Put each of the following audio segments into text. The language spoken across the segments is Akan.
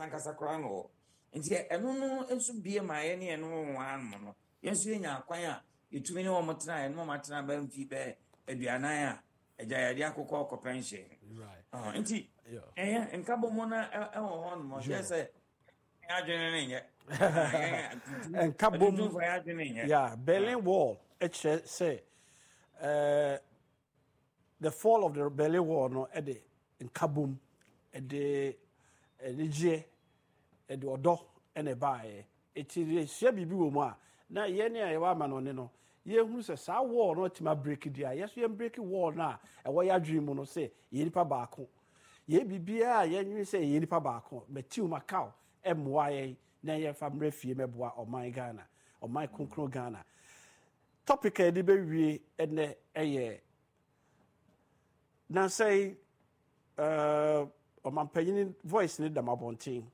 ankasa kora no nti eno no enso bie ma ye ne eno wan mo no yenso nya akwan a yetumi ne wo motena eno matena ba mfi be aduanan a eja yade akokọ ko pension right nti nka bo mo na ho no mo je say adwene ne nye nka bo mo yeah Berlin Wall say the fall of the Berlin Wall no ede nka bom ede energy ede odo ene baaye etire hia bibi wo mu a na ye ne aye wa ma no ne no ye hu se sa wall no tima break dia yes ye break wall na e wo ya dream no se ye nipa baako ye bibia ye nwi se ye nipa baako betiu makao emwa ye na ye fa mrefie meboa oman Ghana oman konkro Ghana topic e di be wie ene eye na say oman panyin voice ni damabontin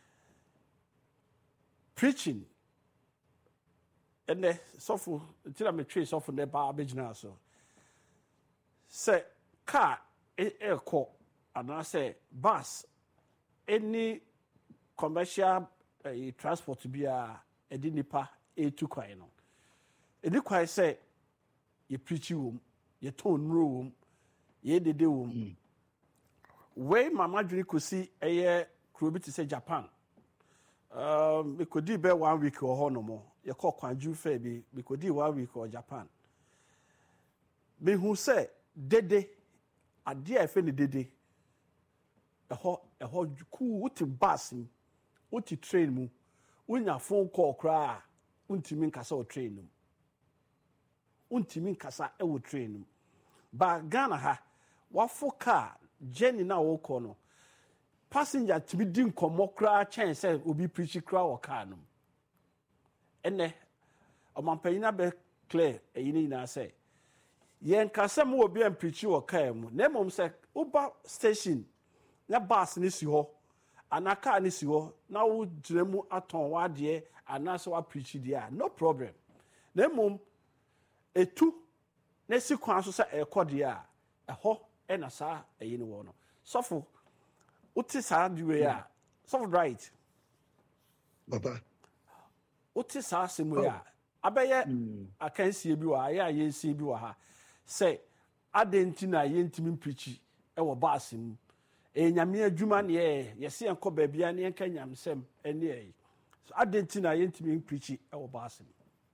preaching and sofu tira me tree sofu ne ba abegina so say car e and say bus any commercial transport be a edi nipa e2 kwan no edi kwan say ye preach wom ye ton nro wom ye dede wom we mama dwene kosi eye kuro bi te say Japan we could be 1 week or honomo ye call kwanju fair bi we could 1 week or Japan me who say dede ade a fe ne dede ho ku uti bus uti train mu unya phone call kra untimi nkasa o train mu untimi nkasa e wo train mu ba Ghana ha wafo car journey na wo ko no passenger to be din komokra chen say obi preach kra wo car no ene omampanyina be clear eyini na say yen kasam obi am preach wo car mu na mom say uba station na bus ni si ho ana car ni si ho na wo jiremu aton wa de ana so wa preach dia no problem na mom etu na si kwan so say e kode a ho e na sa eyini wo no sofo uti saa diwe ya soft right baba uti saa semu ya abeye akansie bi wa ya yensie bi wa ha say adenti na yentimi preachi e wo baasim enyame adwuma ne yesi enko baabia ne enka nyamsem ene yi so adenti na yentimi preachi e wo baasim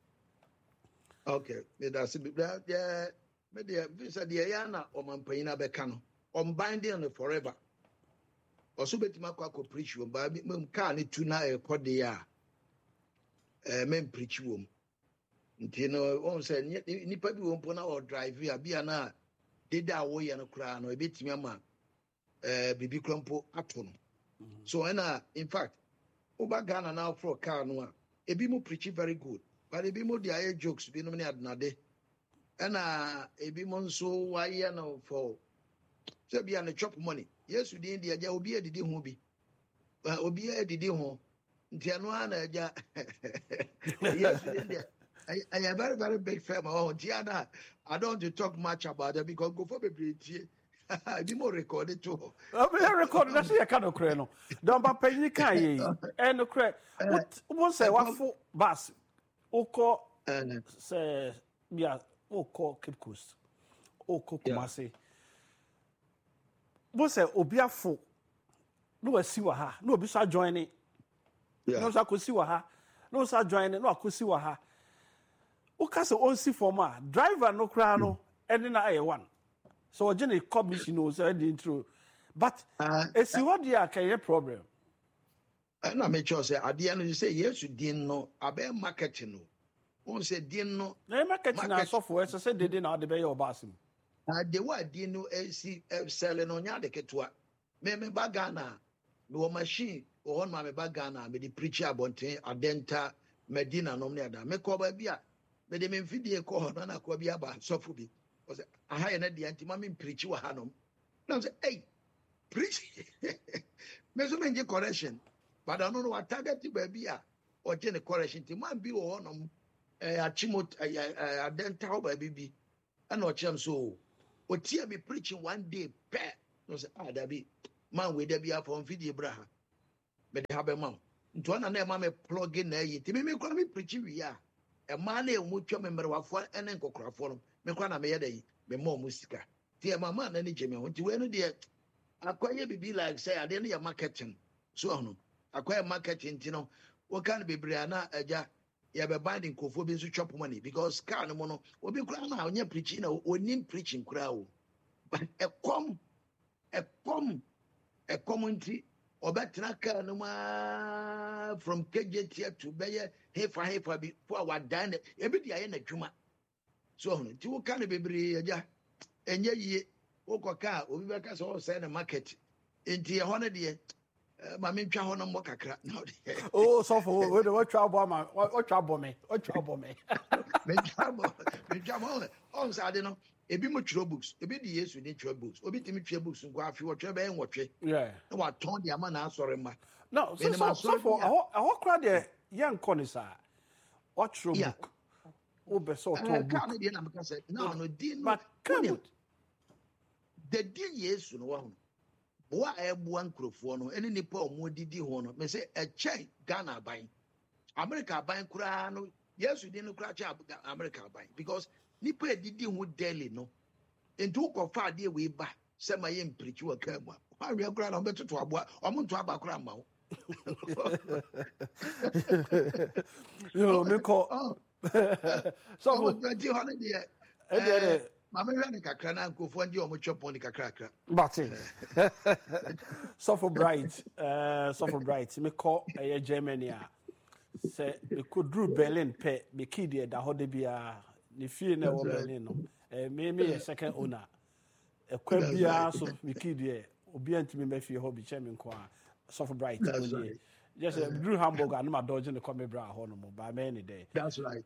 okay me da se yeah me de visa de ya na omampanyina beka no on binding no forever also betima kwa preach wom ba mem car ne tu na ekode ya mem preach wom nti no on say nipa bi wom po na o drive ya bia na dede awo ye no kra no ebetimi ama bibi krampo ato no so na in fact oba Ghana now for car no a ebi mo preach very good but ebi mo dia jokes bi no ne adnade na ebi mo nso wa ye no for so bia na chop money yesu din dia ja obi edidi ho bi obi edidi ho nti anu ana ja yesu din dia I am very very big fan oh Diana I don't want to talk much about it because go for be be more recorded too be record na say ka no kre no don ba panyi kan ye e no kre wo say wafo bus ukọ say bia ukọ Cape Coast ukọ Kumasi bo say obi afo no wasi wa ha no obi so join ni no so akosi wa ha no so join ni no akosi wa ha o ka se onsi form a driver no kra no ene na aye one so ogene commission no say the intro but esi what dia can problem na make sure say ade no say yes din no abe market no on say din no na market na software say dey na de be your boss de wa din no esi sell no nya de ketwa me ba Ghana no machine o on ma me ba Ghana me the preacher abonten adenta Medina no me ada me ko ba bia me de me mfidie ko no na ko bia ba sofo bi o say aha na de anti ma me preach wa hanom na say hey preach me so me nje correction but I don't know what target ba bia o je ne correction ti man bi o honom achimot adenta ba bi and o chem so o tia me preaching one day no say that be man we there be from video braha me de have a mom nti ona na ma me plug in na yi ti me kwa me preach wi a e ma na e mu twa me merwafo ene nkokrafo no me kwa na me ye dey me mo mu sika ti e ma na ni je me ho ti we no de akwaye bibi like say ade no ya marketing so ono akwaye marketing ti no wo kan bebre na aja ya be binding kofo bi so chop money because car no mo no obi kura na onye preaching na onim preaching kura o but e come nti obetra car no ma from KJT to beye hefa bi for our dan e bi dia ye na dwuma so ono ti wo kan bebre aja enye yie wokoka obi beka so say na market enti e hono de ma me twa hono mo kakra na oh so for we what trouble me me twa on sade no ebi mo tro books ebi di Yesu ni tro books obi timi twa books go afi wo twa be nwotwe yeah na wa ton de ama na asore ma no so for a kra de yan konisa what tro book o be so to book ka me de na me ka say no di no but come the di Yesu no wa ho boa ebuwa nkrofo no ene nipa omodidi ho no me say eche Ghana ban America ban kura no Yesu di no kura cha America ban because nipa edidi ho daily no enti ko fa ade we ba se ma ye mprichi wa ka mu a wi kura na obetutu aboa omonto aba kura ma wo yo me ko so di ho ne de mama ya ne kakra na nkofo ndi o mo chopon ni kakra but so for bright me call Germany say me could drew Berlin pe me kid da ho de bia ne fie na wo Berlin no me second owner e kwa bia so me kid obi antimi me fie ho bi che me nko a so for bright only just drew hamburger no ma dodge ne come bra ho no mo ba me any day that's right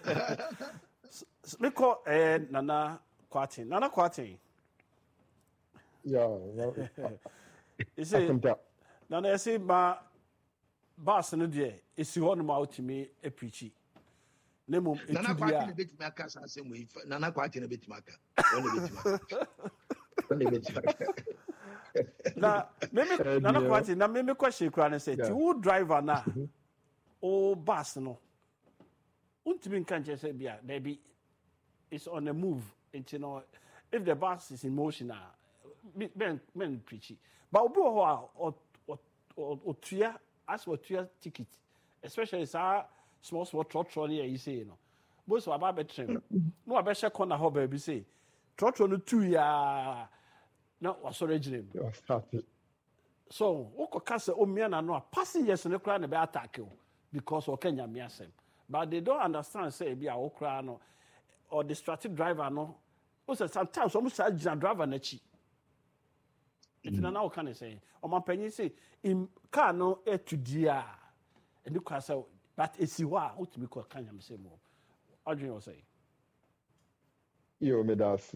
me call Nana Kwati. Yeah. You see, Nana, I say, my boss no dear, is you on out to me a preachy. Nemo, Nana Kwati a bit maka same way. Nana Kwati a bit maka. Now, maybe Nana Kwati, now maybe question and say, to driver now, oh, boss no. Ultimate can't just say, yeah, maybe it's on the move. You know, if the bus is in motion, men preachy. But obi or tuya as for tuya ticket, especially small trolley you say, you know. Most of about betrim. No, I bet check on a hobby be say. Trolley 2 year no was original. So, Oko Casa Omiana no passengers in the crowd be attack you because of Kenya miasem. But they don't understand, say, be a Okrano or distracted driver no. Also, sometimes almost a driver nechi. If you know can say, or my penny say, in car no to dear, and you can say, but it's you are out to be called Kanyam say more. How do you say? You made us.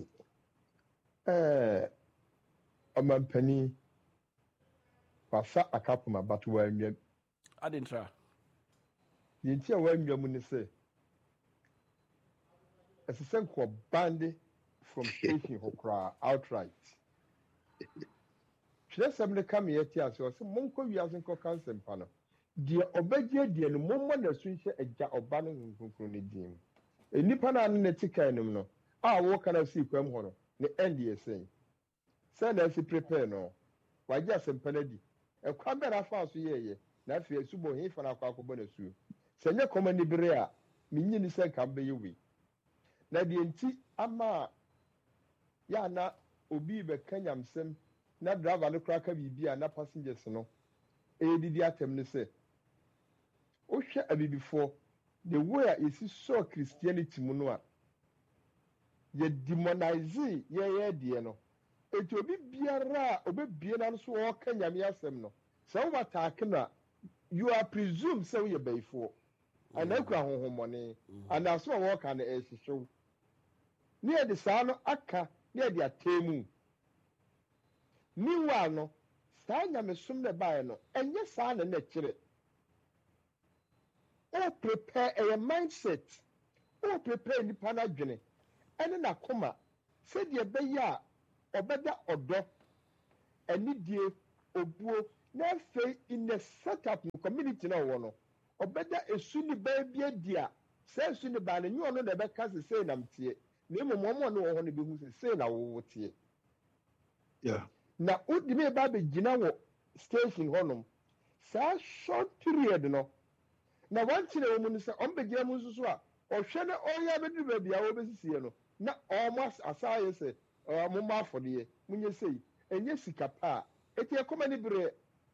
A man penny. Pasa a couple of but when I didn't try. The entire when you money say, as a sense of bandy. From taking Hokra outright. Should somebody come here to so Monko Yazin Cancer panel. Dear Obedia, dear, no moment the switch a jar of banning from the dim. A Nipana and a tika no. Ah, what can I see? Quem honor, the NDA saying. Send us a prepare no. Why just a penalty? A crabber fast ye, not fear subo he for our bonus. Send your command Brea, meaning say can be you. Now the anti ama. Ya na obi be kanyam sem na driver no kraka bibia na passengers no edidi atem ne se o hwe abibifo the way is so Christianity mu no a ye demonize ye de no eti obi biara obebie na so o kanyam yasem no so wo attack na you are presumed say we be before and ekura honhomone and as so wo ka na eshisho ne de sa no aka near their temu. Meanwhile, no, Sanya Mesum the Biano, and yes, son and nature. Oh, prepare a mindset. Oh, prepare the panagene. And then a coma. Said ye beya, or better or do. And need ye, or boo, na afei in the setup no community na ɔwɔ no ɔbɛda esu ne baa bi adi a sɛ esu ne baa no nyɛ ɔno na ɛbɛka sɛ sei nam teɛ na mmom ɔmo no wɔ hɔ no bɛhu sɛ sei na wɔwɔ teɛ na wodi me ba bɛgyina wɔ station hɔnom saa short period no na wankyerɛ wɔ mu no sɛ ɔmbɛgyina mu nso so a ɔhwɛ no ɔyɛ abɛduru baabi a wɔbɛsisie no na ɔmo asaayɛ sɛ momma afɔdeɛ monyɛ sei ɛnyɛ sika pa a ɛti ɛkɔma ne berɛ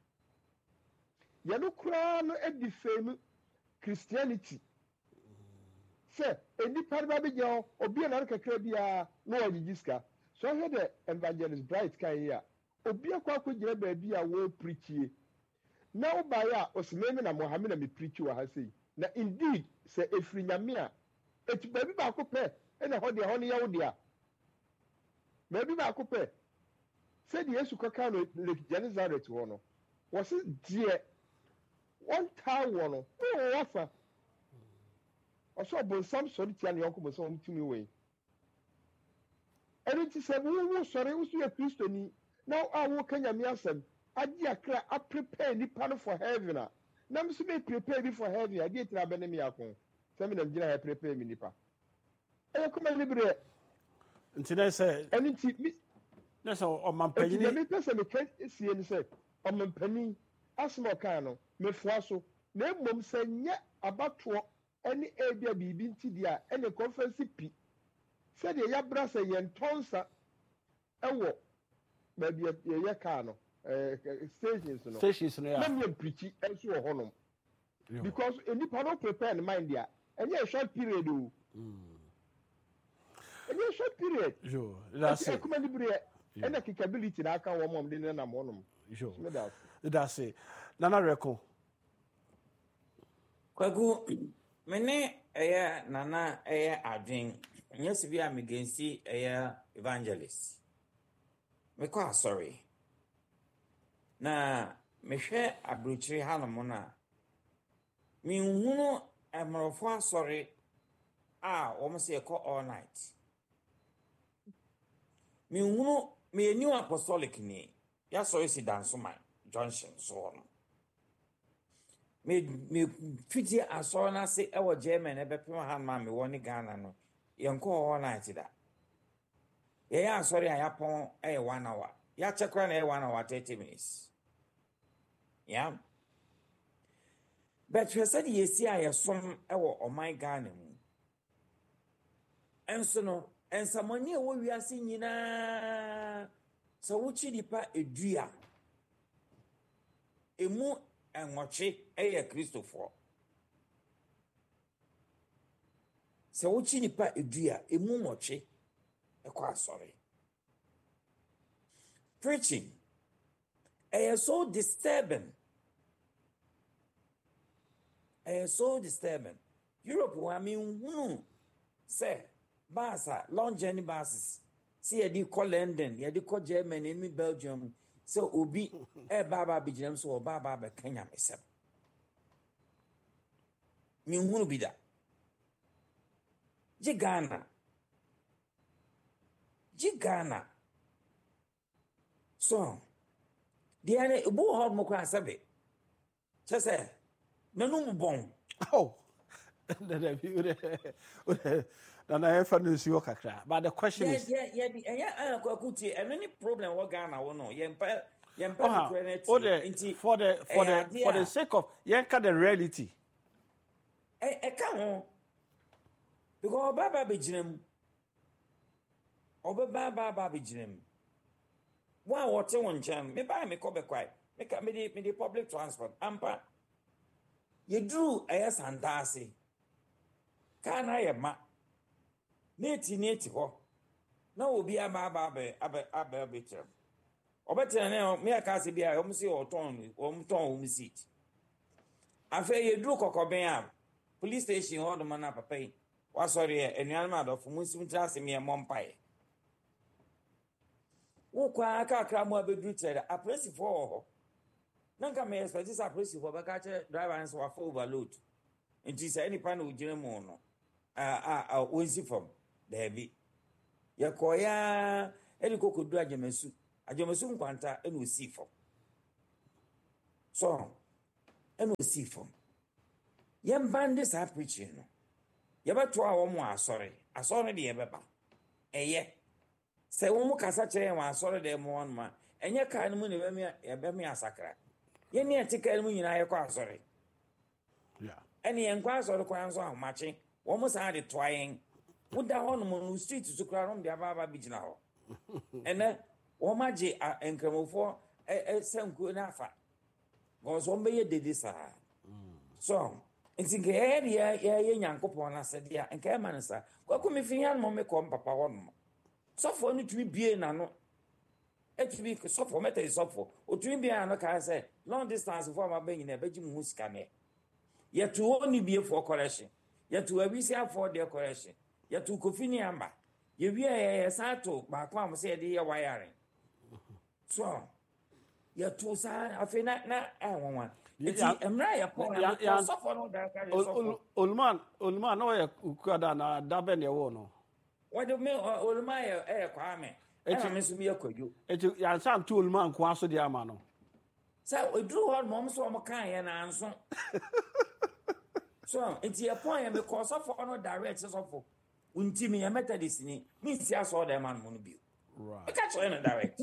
yɛno koraa no adi fam Christianity sɛ nnipa no ba bɛgyina hɔ obi a nane kakra biara na ɔgyegye sika so ɔhwɛ dɛ Evangelist Bright kan yi a obi akɔ akɔgyina baabi a wɔreprikyie na wobaeɛ a ɔsɛmɛmi na mɔhame na meprikyi wɔ ha sei na indeed sɛ ɛfiri nyame a ɛti baabi baako pɛ ɛna hɔ deɛ hɔ no yɛwo deɛ a baabi baako pɛ sɛdeɛ Yesu kɔka no Lake Gennesaret hɔ no wɔse deɛ wɔntaa wɔ no wɔwɔ wafa ɔsɛ ɔbonsam sɔre tia ne yɔnko bonsam ɔmtumi wɔ yi ɛno nti sɛ wowo sɔre wo so yɛ kristoni na a woka nyame asɛm agye akra aprepare nipa no for heaven a na m so prepare bi for heaven a deɛ tira bɛne me ako sɛ menam gyina ha prepare me nipa ɛyɛ kɔma ne berɛ nti dɛ sɛ ɛno nti na sɛ ɔmampanyini ɛti mepɛ sɛ meka sie no sɛ ɔmampanin asɛm ɔkaa no mefoa so na mmom sɛ nyɛ abatoɔ ɛne ebia biribi nti deɛ a ɛne conference pi sɛdeɛ yɛabra sɛ yɛntɔ nsa ɛwɔ baabi yɛyɛ kaa no stations no na mmea mpirikyi nso wɔ hɔnom because nipa no prepare ne mind a ɛnyɛ a short period o ɛnyɛ short period ɛkuma ne berɛ ɛna capability na aka wɔn mɔm de ne nam hɔnom that's Nana Reko Kwagu mene ɛyɛ Nana ɛyɛ adwen nyɛ si bi a megensi ɛyɛ evangelist mekɔ asɔre na mehwɛ aburokyire hanom na menhunu mmorɔfo asɔre a wɔn sɛ ɛkɔ all night menhunu meyɛniw apostolic ni yɛasɔre si Dansoman junction so hɔ no me fiti asɔre no ase ɛwɔ German ɛbɛpem ha ma mewɔ ne Ghana no yɛnkɔ all night da yɛyɛ asɔre a yɛapɔn ɛyɛ 1 hour yɛakyɛ kora na ɛyɛ 1 hour 30 minutes yeah but hwɛ sɛde yɛsi a yɛsom ɛwɔ ɔman Ghana mu ɛnso no ɛnsamɔne a ɛwɔ wiase nyinaa sɛ wokyi nipa edua emu ɛnwɔtwe ɛyɛ Kristofoɔ sɛ wokyi nipa edua emu nwɔtwe ɛkɔ asɔre preaching ɛyɛ so disturbing Europe wa menhunu sɛ bus a long journey buses si yɛde kɔ London yɛde kɔ Germany ne Belgium sɛ obi ɛbaaba abɛgyina m sɛ ɔbaaba abɛka nyamesɛm menhunu bi da gye Ghana so deɛ ne ɛbu wɔ hɔ mo kora sɛbe kyɛ sɛ nanum bɔn Nana efa no si kakra but the question is and any problem what Ghana won no for the sake of yanka the reality come because baba bejinem baba bejinem one water one jam me buy me kobe kwai me the public transport ampa you drew sandasi kana ye ma neti ho na obi aba betre obetere na me aka se bia o msi o seat afa ye duru kokoben a police station ho do na papa yi wa sorry enuan ma do fu musim trase me mompai wo kwa aka akra mo abeduru tere apresi fo ho nanka me expect this apresi fo baka che driver nso wa for overload nti say any pan o gire mo no onsi from Debi. Yakoya, Eli Koku do Ajamasu nkwanta, and we see for. So and we see from yem band this are preaching no yebeto a wo mo asore de yebeba eye se wo mo kasa kire wo asore de mo on ma enye ka no mu ne yebemi asakra ye ne etika no mu nyina ye kwa asore yeah ene ye nkwa asore kwa nso ahomache wo mo sa de toyen woda ho no street so kra rom de ababa bigina ho ene wo maje enkramofo senku na afa go so mbe ye dede sa so nti nke ye nyankopon na sede ya nke e man sa kwaku me fian mo me kom papa ho no so for no tumi bie na no etumi so for meta so for o tumi bie na ka say long distance for ma ban nyina beji mu sika ne ye to oni bie for correction ye to abisi afọ de correction ye to kofini amba ye wi ye sato ba kwa mo say de ye wiring so ye to sa afina na won eti emra ya po na so for no da ka so Olman no ye ukada na da be ne wo no what do me Olman kwa me e me so me akwadwo eti ya sam to Olman kwa so de ama no sa odru ho mom so mo kan ye na anso so eti e point ya me ko so for no direct so for unti me ya methodist ni me si aso da man mo no bi right I catch you direct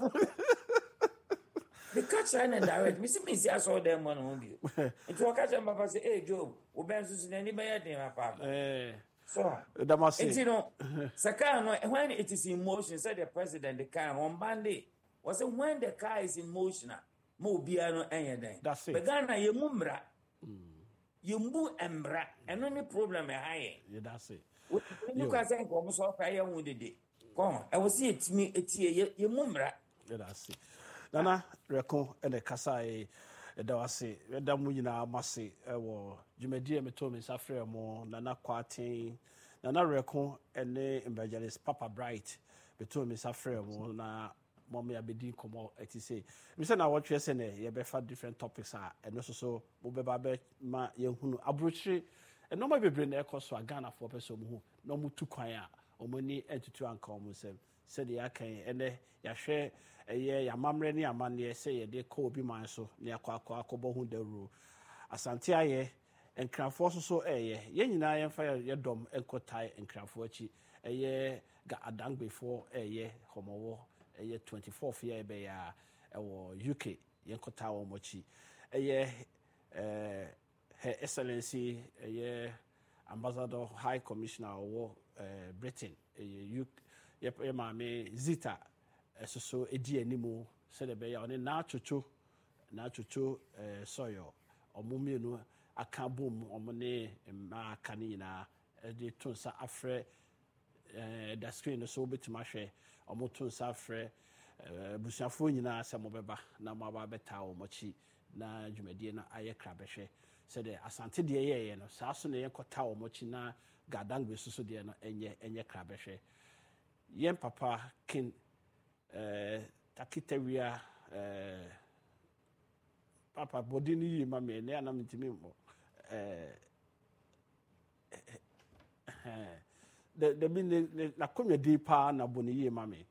the catch and direct me see I saw them one on you it will catch them papa say hey Job we ben so ni be ya dem papa so that must say you know second when it is in motion said the president the car on bande was when the car is in motion mo bia no enye den that's it be Ghana ye mumra ye mbu embra eno ni problem e haye yeah that's it you can say ko mo so fa ye hu dede come I will see it me etie ye mumra yeah that's it Nana Reko and the Kasai Dawasi, Damuna Masi, Jumedi and Metomi Safre more, Nana Quatin, Nana Reko and the evangelist Papa Bright, Betomi Safre more, na Mommy Abedin Como, say. Mr. Now, what you're saying, you better different topics are, and also so, Mubabe, Ma Yahunu, Abruchi, and no maybe bring the echo so a Ghana for person who no more too quiet, or money entity and common said the Akan, and the Yashe. Ya mamre ni amane se ye de ko obi man so ne akwa akobo hu daru asante aye enkrafo so ye nyina ye fa ye dom enkotai enkrafo achi ye ga adangbefo ye homowo ye 24th year be ya ewo UK ye nkota wo mochi ye Her Excellency ye Ambassador High Commissioner of Britain ye maame Zita so edi animu se de be ya one na chocho soyo omumienu aka bom omne ma aka ni na de tonsa afre da screen so betima hwe omotonsa afre busuafo nyina se mobeba na maba beta o mochi na dwumadie na aye krabehwe se de asante de ye no sa so na ye kota o mochi na gadangbe susu de no enye krabehwe yen papa kin takitewia papa body ni yi mame ne anam ntimi mo the bin na komya di pa na boni yi mame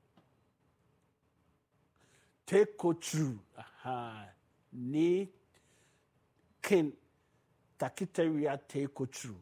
take go through ni ken takitewia take go through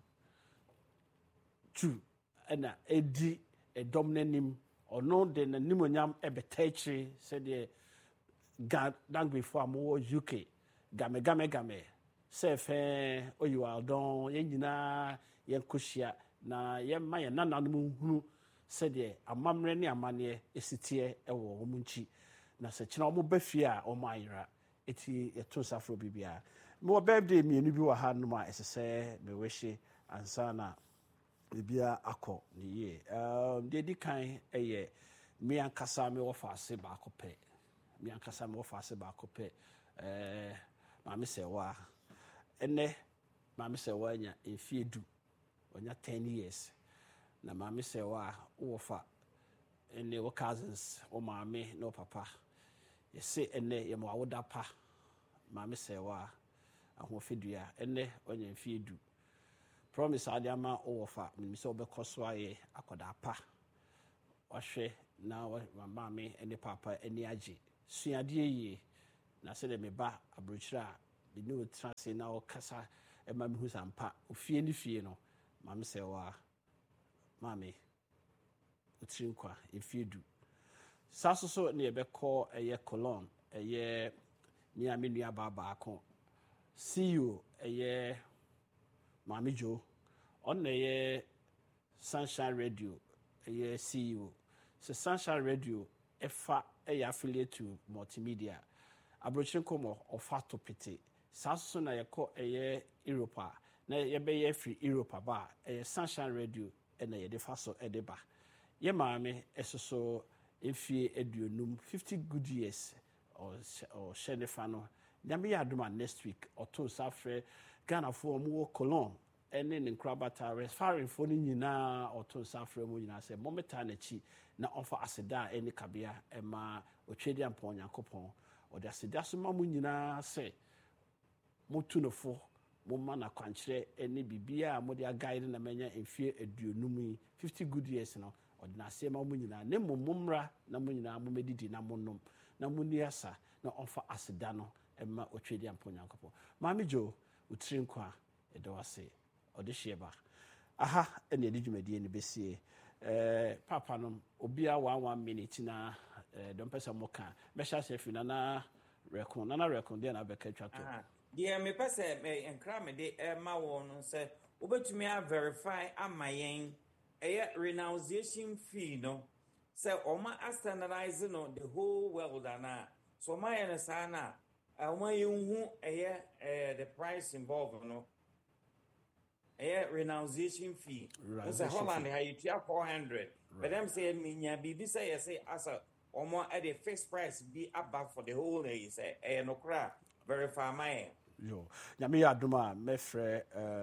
ana edi edomnanim ono de na nimonyam ebetechiri said the gang before mo UK game se fe oyualdon yenyina yenkohia na yemma ye nananum hunu said the amamre ne amane esitie ewo omunchi na se kina omo bafie a omo ayira eti eto safro bibia mo birthday mienu bi wa hanu ma esese me wehye ansana bibia akọ niye de di kan eye mi ankasa me ofase ba akọpe ma me sewa ene ma me sewa nya efiedu onya 10 years na ma me sewa wo fa ene wo cousins o ma me no papa ye se ene ye mo awoda pa ma me sewa ahofedua ene onya efiedu promise adiama owofa mi se obekoso aye akoda pa wahwe na mama me ene papa eni age suade ye na sɛ de me ba abrokyire a me ne otra se na ɔkasa ɛma me hu sampa ofie ne fie no maame sɛ wa maame otiri nkwa efie du saa so ne yɛbɛkɔ ɛyɛ Cologne ɛyɛ me a me nua baako CEO ɛyɛ maame Jo on ɛyɛ Sunshine Radio ɛyɛ CEO so Sunshine Radio ɛfa ɛyɛ affiliate to multimedia abrokyire nkɔmɔ ɔfa to pete saa so na yɛkɔ ɛyɛ Europe na yɛbɛyɛ free Europe ba ɛyɛ Sunshine Radio ɛna yɛde fa so ɛde ba yɛ maame ɛsoso efie aduonum 50 good years or hyɛ ne fa no nyame yɛ adom a next week ɔto safrɛ Ghanafoɔ ɔmo wɔ Cologne ɛne ne nkorabata refarenfoɔ no nyinaa ɔto safrɛ mu nyinaa sɛ mɔmɛtaa n'akyi na ɔmfa aseda a ɛne kabea ɛma otwedi ampɔ Nyankopɔn ɔde aseda so ma mu nyinaa sɛ motu no fo momma na kwankyerɛ ɛne bibia a mode agaide na manya mfie aduonum yi 50 good years no ɔde na asɛm ma mu nyinaa ne mommra na mu nyinaa momedidi na monom na muni asa na ɔmfa aseda no ɛma otwedi ampɔ Nyankopɔn maame Jo otiri nkwa ɛdɔ wase ɔde hye ba aha ɛne ɛde dwumadie ne besie papa no obia 1 minute na don't pesa moka mesha sefi nana rekon de na beka twato de me pese me enkra me de ma wo no se obetumi a verify amayen renunciation fee no se oma standardize no the whole world ana so my na sana oma yunhu the price involved no renunciation fee so Holland how you 400 but them say minya bibi say yes as a omo at the fixed price be above for the whole day say no cra verify my yo nyame ya adoma mefre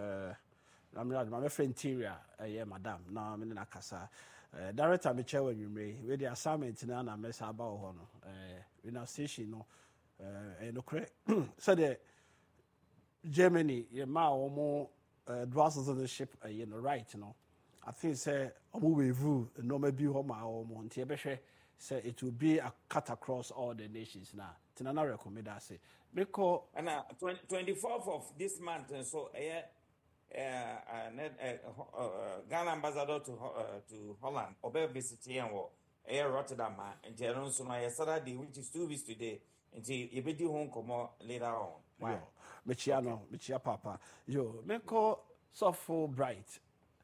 mefre interior madam na me na kasa director me chewa nwumre we the assignment na mesa aba ho no renunciation no no cra so the Germany ye ma omo dual citizenship right no I think say omo wevu no maybe ho ma omo nti ebehwe say it will be a cut across all the nations now tinana recommend us because and 24th of this month and so Ghana ambassador to Holland obe visit here Rotterdam and Jeron so my Saturday which is 2 weeks today until you be home come later on wow Mechia papa yo meko sofo bright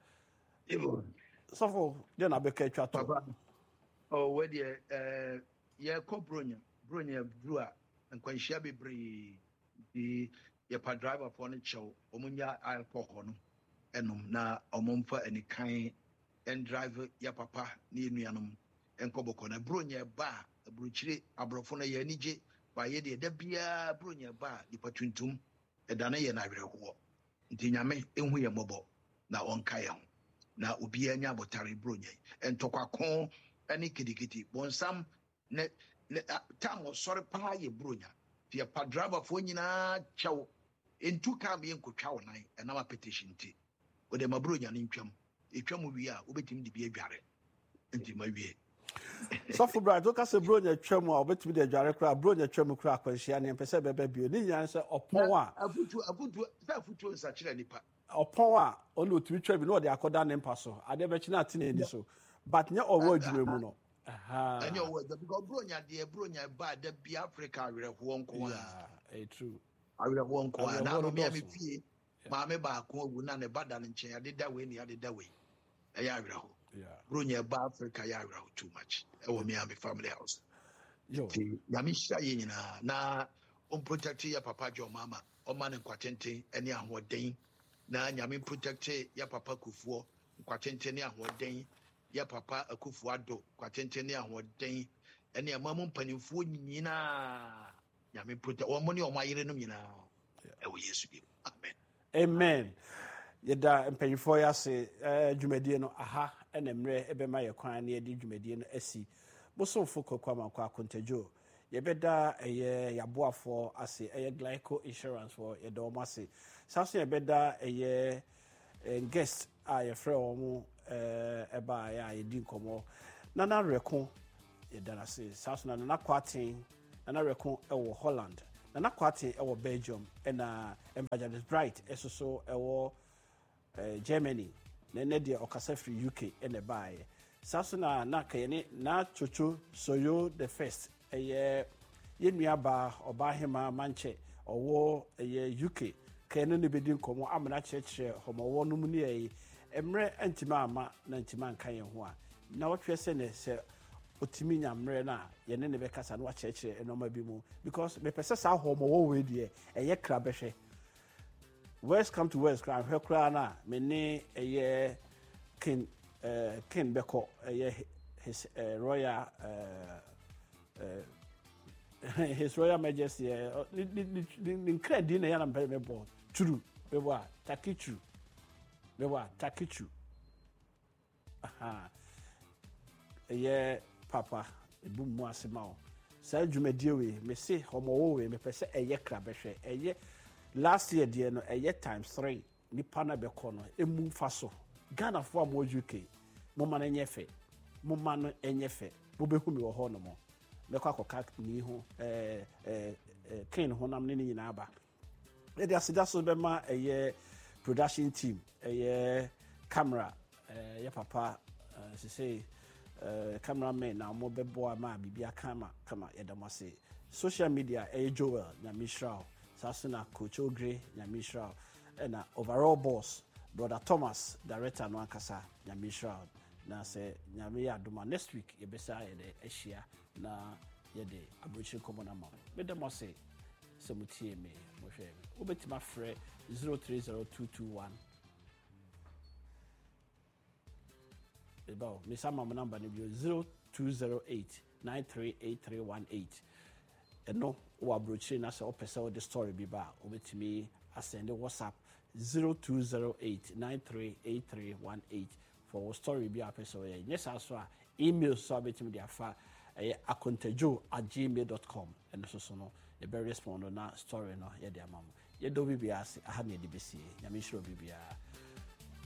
sofo de na beka twato oh where the yeah bronya brua and kwanhia bebre di ye pa driver for no chew omunya alcohol no enum na omomfa anikan en drive ya papa ne nuanom enkoboko na bronya ba abrochire abrofo no ye anije ba ye de da bia bronya ba di patuntum eda na ye na werehwo nti nyame enhu ye mobo na onka ye ho na obi anya botare bronya entokwa ani kidikiti bonsam ne tamo sore pa ye bronya ti pa driver fo nyina chaw entu ka me enkotwa wo nan na ma petition ti o de ma bronya ne ntwam etwam wi a obetim de bi adware nti ma wie sofo bright o ka se bronya twam a obetim de adware kra bronya twam kra akwanhia ne pese bebe bio ni nyan se opon a afutu nsa kire nipa opon a ono otumi twam no de akoda ne mpa so ade be kina ate na edi so but nya owo adwuma mu no aha anya owo because bronya ba da bi Africa werehwo nko a true werehwo nko a na no me fie ma me ba ko ogu na ne bada ne nchen ade da we ni ade da we ya werehwo bronya ba Africa ya werehwo too much e wo me am family house yo ya mi sha ye nyina na on protect ya papa jo mama o ma ne kwatenten ene ahoden na nyame protect ya papa kufuo kwatenten ne ahoden ya papa akufu ado kwatenten ne ahoden ene amamu mpanimfuo nyina nyame protect o mo ne o mayire no nyina e wo Yesu bi amen yeda mpanimfuo ya se dwumadie no aha ene mre ebema ye kwan ne yedi dwumadie no asi bosofo kokwa akontagyo yebeda yaboafo ase glyco insurance for yedom ase saso yebeda guest a yefre omo eba ya yedi nkomo nana reko yedana se saso nana kwaten nana reko ewo Holland na Kwate ewo Belgium na Evangelist Bright so ewo Germany na ne de okasa free UK ene baaye saso na kayene na chocho soyo the first ye nuaba oba hema manche owo UK kayene ne bedi nkomo amana kyerɛkyerɛ homowo no mu ne yi emre antima ama na antima nkan ye ho a na wotwe se ne se otimi nyamre na ye ne ne bekasa na wakyerɛkyerɛ enoma bi mu because me pese sa homowo we de eye kra behwe West come to West Crown, her crown, me ne a king Beko, his royal, his royal majesty, the credit in a young baby born. True, we were Takichu. We were Takichu. Aha, a year, Papa, a boom moasimao. Sir, me dear way, me say, homo, me pese a ye crabeshe, a ye. Last year, dear, no, a year times 3. Ni pana be kono. Emu faso. Ghana for more UK. Moma enyefe. Moma no enyefe. Bobe humi wo ho no mo. Me kwa koka ni ho kin ho nam ne nyina aba. E dey asida so be ma production team. Camera. Ye papa say cameraman na mo be boa ma bibia kama ye damase. Social media Joel na Mishra. Sasuna Coach Ogre, Nyamishra, and overall boss, Brother Thomas, director no ankasa, Nyamishra. Na say Nyamia Duma next week, ye besa ye Asia, na ye de Abuchi Common Amount. But them must say, Samuti me, Moshe. Ubetima Fre 030221. About Miss Amma number 0208 938318. And no, or broaching as a person the story be bar over to me. I send a WhatsApp 0208 938318 for story be a person. Yes, also email so bet me the affair akontejo@gmail.com and so no a very respond on that story no yeah dear mom. You do be as a honey DBC, Yamishro BBA.